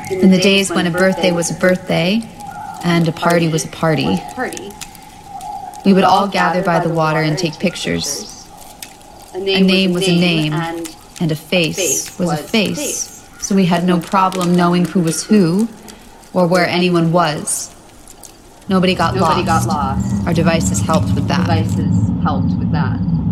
In the days when a birthday was a birthday and a party was a party, we would all gather by the water and take pictures. A name was a name, and a face was a face, so we had no problem knowing who was who or where anyone was. Nobody got lost. Our devices helped with that.